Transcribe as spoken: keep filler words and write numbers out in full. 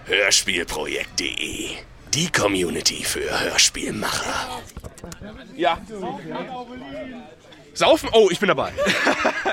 Hörspielprojekt punkt de. Die Community für Hörspielmacher. Ja. Saufen? Oh, ich bin dabei.